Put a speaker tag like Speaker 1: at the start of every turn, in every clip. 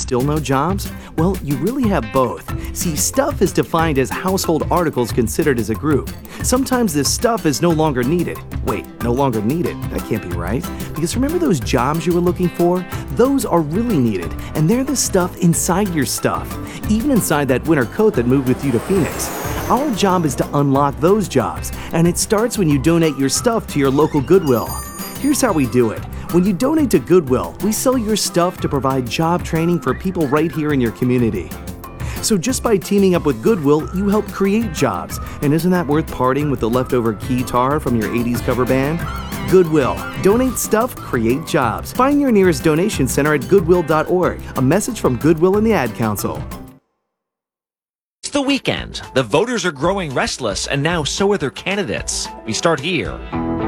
Speaker 1: still no jobs? Well, you really have both. See, stuff is defined as household articles considered as a group. Sometimes this stuff is no longer needed. Wait, no longer needed? That can't be right. Because remember those jobs you were looking for? Those are really needed, and they're the stuff inside your stuff. Even inside that winter coat that moved with you to Phoenix. Our job is to unlock those jobs, and it starts when you donate your stuff to your local Goodwill. Here's how we do it. When you donate to Goodwill, we sell your stuff to provide job training for people right here in your community. So just by teaming up with Goodwill, you help create jobs. And isn't that worth parting with the leftover guitar from your 80s cover band? Goodwill. Donate stuff, create jobs. Find your nearest donation center at goodwill.org. A message from Goodwill and the Ad Council.
Speaker 2: It's the weekend. The voters are growing restless, and now so are their candidates. We start here.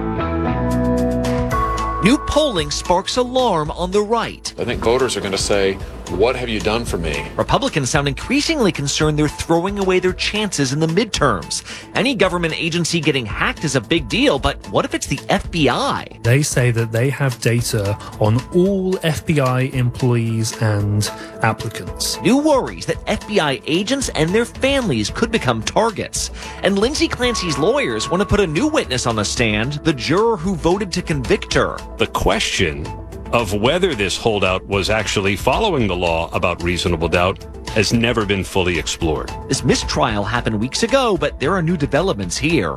Speaker 2: New polling sparks alarm on the right.
Speaker 3: I think voters are going to say, what have you done for me?
Speaker 2: Republicans sound increasingly concerned they're throwing away their chances in the midterms. Any government agency getting hacked is a big deal, but what if it's the FBI?
Speaker 4: They say that they have data on all FBI employees and applicants.
Speaker 2: New worries that FBI agents and their families could become targets. And Lindsay Clancy's lawyers want to put a new witness on the stand, the juror who voted to convict her.
Speaker 5: The question of whether this holdout was actually following the law about reasonable doubt has never been fully explored.
Speaker 2: This mistrial happened weeks ago, but there are new developments here.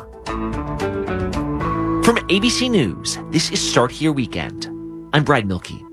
Speaker 2: From ABC News, this is Start Here Weekend. I'm Brad Milkey.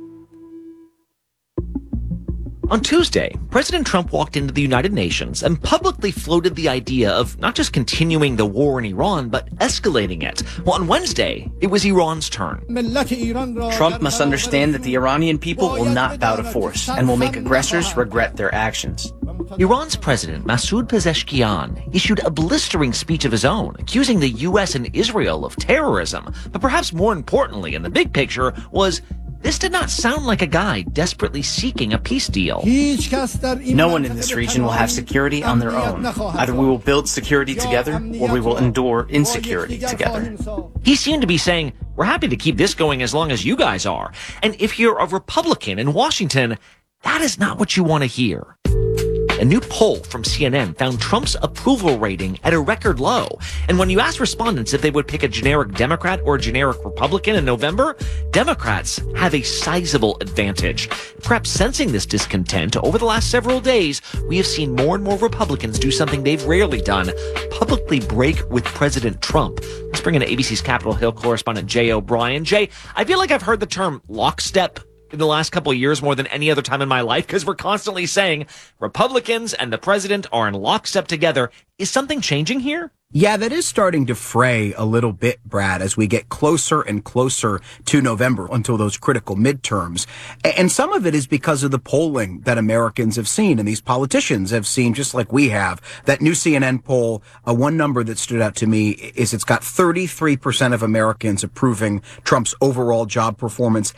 Speaker 2: On Tuesday, President Trump walked into the United Nations and publicly floated the idea of not just continuing the war in Iran, but escalating it. Well, on Wednesday, it was Iran's turn.
Speaker 6: Trump must understand that the Iranian people will not bow to force and will make aggressors regret their actions.
Speaker 2: Iran's president, Masoud Pezeshkian, issued a blistering speech of his own, accusing the U.S. and Israel of terrorism. But perhaps more importantly, in the big picture, was this did not sound like a guy desperately seeking a peace deal.
Speaker 6: No one in this region will have security on their own. Either we will build security together, or we will endure insecurity together.
Speaker 2: He seemed to be saying, we're happy to keep this going as long as you guys are. And if you're a Republican in Washington, that is not what you want to hear. A new poll from CNN found Trump's approval rating at a record low. And when you ask respondents if they would pick a generic Democrat or a generic Republican in November, Democrats have a sizable advantage. Perhaps sensing this discontent, over the last several days, we have seen more and more Republicans do something they've rarely done, publicly break with President Trump. Let's bring in ABC's Capitol Hill correspondent Jay O'Brien. Jay, I feel like I've heard the term lockstep in the last couple of years more than any other time in my life, because we're constantly saying Republicans and the president are in lockstep together. Is something changing here?
Speaker 7: Yeah, that is starting to fray a little bit, Brad, as we get closer and closer to November until those critical midterms. And some of it is because of the polling that Americans have seen and these politicians have seen, just like we have. That new CNN poll, one number that stood out to me is it's got 33% of Americans approving Trump's overall job performance,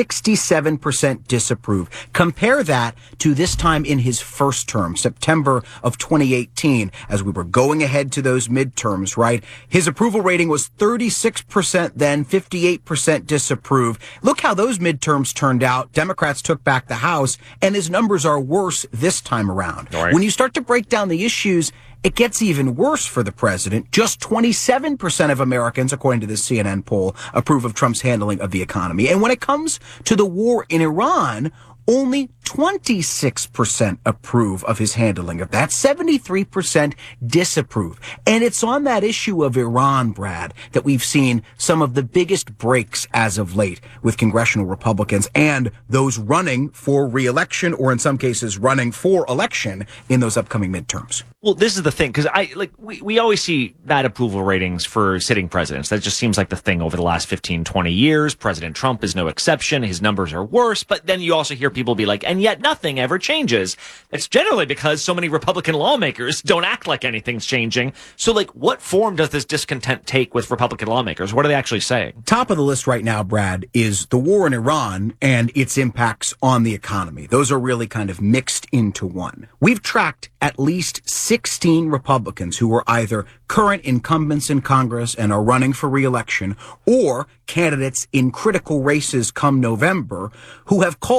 Speaker 7: 67% disapprove. Compare that to this time in his first term, September of 2018, as we were going ahead to those midterms, right? His approval rating was 36% then, 58% disapprove. Look how those midterms turned out. Democrats took back the House, and his numbers are worse this time around.
Speaker 2: Right.
Speaker 7: When you start to break down the issues, it gets even worse for the president. Just 27% of Americans, according to this CNN poll, approve of Trump's handling of the economy. And when it comes to the war in Iran, only 26% approve of his handling of that. 73% disapprove. And it's on that issue of Iran, Brad, that we've seen some of the biggest breaks as of late with congressional Republicans and those running for re-election, or in some cases running for election in those upcoming midterms.
Speaker 2: Well, this is the thing, because we always see bad approval ratings for sitting presidents. That just seems like the thing over the last 15, 20 years. President Trump is no exception. His numbers are worse. But then you also hear people be like, and yet nothing ever changes. It's generally because so many Republican lawmakers don't act like anything's changing. So, what form does this discontent take with Republican lawmakers? What are they actually saying?
Speaker 7: Top of the list right now, Brad, is the war in Iran and its impacts on the economy. Those are really kind of mixed into one. We've tracked at least 16 Republicans who are either current incumbents in Congress and are running for re-election, or candidates in critical races come November who have called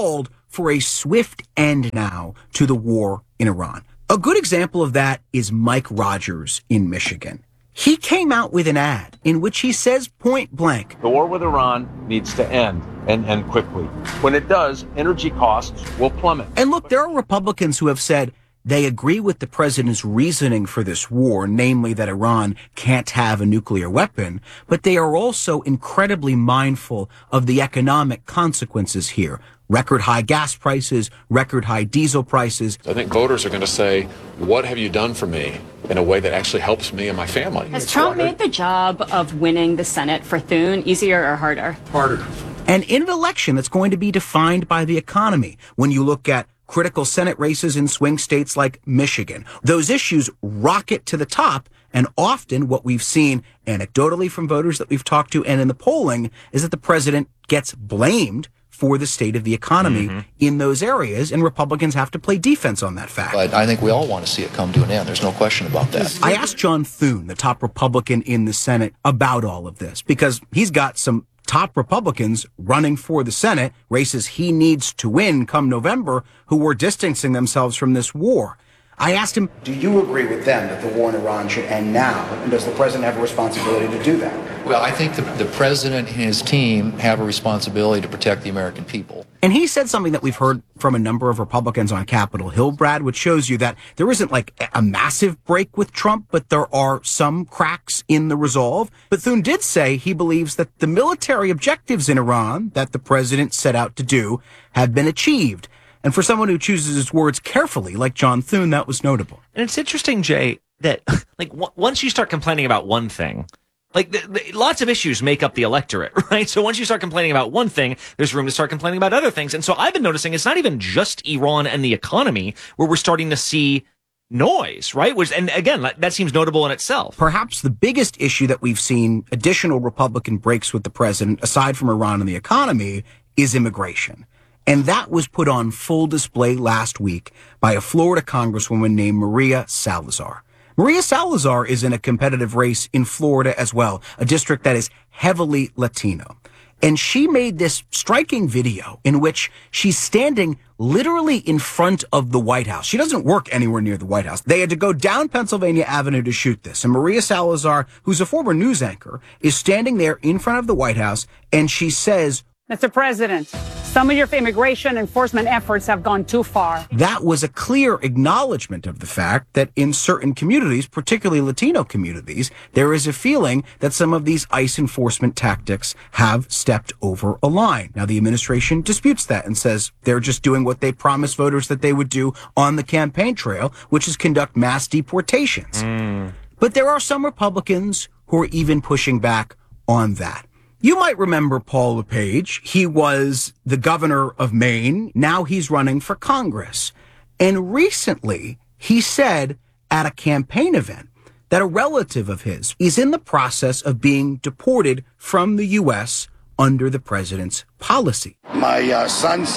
Speaker 7: for a swift end now to the war in Iran. A good example of that is Mike Rogers in Michigan. He came out with an ad in which he says point blank,
Speaker 8: the war with Iran needs to end, and end quickly. When it does, energy costs will plummet.
Speaker 7: And look, there are Republicans who have said they agree with the president's reasoning for this war, namely that Iran can't have a nuclear weapon, but they are also incredibly mindful of the economic consequences here. Record high gas prices, record high diesel prices.
Speaker 3: I think voters are going to say, what have you done for me in a way that actually helps me and my family?
Speaker 9: Has Trump made the job of winning the Senate for Thune easier or harder?
Speaker 3: Harder.
Speaker 7: And in an election that's going to be defined by the economy, when you look at critical Senate races in swing states like Michigan, those issues rocket to the top. And often what we've seen anecdotally from voters that we've talked to and in the polling is that the president gets blamed for the state of the economy in those areas, and Republicans have to play defense on that fact.
Speaker 10: But I think we all want to see it come to an end. There's no question about that.
Speaker 7: I asked John Thune, the top Republican in the Senate, about all of this, because he's got some top Republicans running for the Senate, races he needs to win come November, who were distancing themselves from this war. I asked him, do you agree with them that the war in Iran should end now? And does the president have a responsibility to do that?
Speaker 10: Well, I think the president and his team have a responsibility to protect the American people.
Speaker 7: And he said something that we've heard from a number of Republicans on Capitol Hill, Brad, which shows you that there isn't like a massive break with Trump, but there are some cracks in the resolve. But Thune did say he believes that the military objectives in Iran that the president set out to do have been achieved. And for someone who chooses his words carefully, like John Thune, that was notable.
Speaker 2: And it's interesting, Jay, that like once you start complaining about one thing, like lots of issues make up the electorate, right? So once you start complaining about one thing, there's room to start complaining about other things. And so I've been noticing it's not even just Iran and the economy where we're starting to see noise, right? And again, that seems notable in itself.
Speaker 7: Perhaps the biggest issue that we've seen additional Republican breaks with the president, aside from Iran and the economy, is immigration. And that was put on full display last week by a Florida congresswoman named Maria Salazar. Maria Salazar is in a competitive race in Florida as well, a district that is heavily Latino. And she made this striking video in which she's standing literally in front of the White House. She doesn't work anywhere near the White House. They had to go down Pennsylvania Avenue to shoot this. And Maria Salazar, who's a former news anchor, is standing there in front of the White House, and she says,
Speaker 11: Mr. President, some of your immigration enforcement efforts have gone too far.
Speaker 7: That was a clear acknowledgement of the fact that in certain communities, particularly Latino communities, there is a feeling that some of these ICE enforcement tactics have stepped over a line. Now, the administration disputes that and says they're just doing what they promised voters that they would do on the campaign trail, which is conduct mass deportations. But there are some Republicans who are even pushing back on that. You might remember Paul LePage. He was the governor of Maine. Now he's running for Congress. And recently, he said at a campaign event that a relative of his is in the process of being deported from the U.S. under the president's policy.
Speaker 12: My son's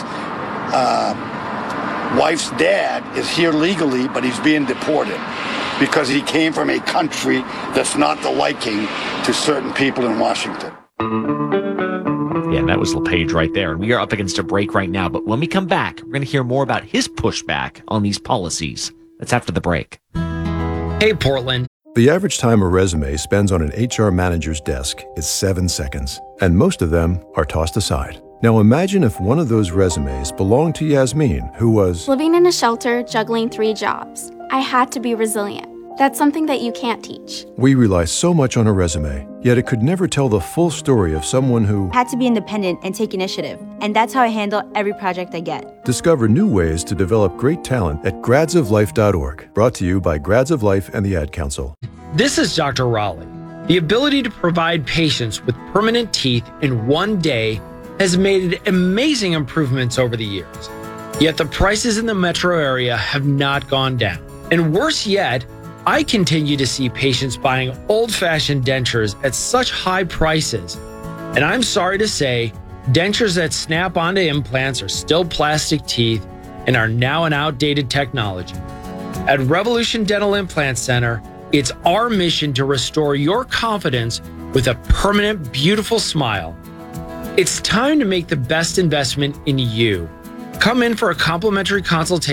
Speaker 12: wife's dad is here legally, but he's being deported because he came from a country that's not the liking to certain people in Washington.
Speaker 2: Yeah, that was LePage right there. And we are up against a break right now. But when we come back, we're going to hear more about his pushback on these policies. That's after the break.
Speaker 13: Hey, Portland.
Speaker 14: The average time a resume spends on an HR manager's desk is 7 seconds, and most of them are tossed aside. Now imagine if one of those resumes belonged to Yasmin, who was
Speaker 15: living in a shelter, juggling 3 jobs. I had to be resilient. That's something that you can't teach.
Speaker 14: We rely so much on a resume, yet it could never tell the full story of someone who
Speaker 16: had to be independent and take initiative. And that's how I handle every project I get.
Speaker 14: Discover new ways to develop great talent at gradsoflife.org. Brought to you by Grads of Life and the Ad Council.
Speaker 13: This is Dr. Raleigh. The ability to provide patients with permanent teeth in one day has made amazing improvements over the years. Yet the prices in the metro area have not gone down. And worse yet, I continue to see patients buying old-fashioned dentures at such high prices. And I'm sorry to say, dentures that snap onto implants are still plastic teeth and are now an outdated technology. At Revolution Dental Implant Center, it's our mission to restore your confidence with a permanent, beautiful smile. It's time to make the best investment in you. Come in for a complimentary consultation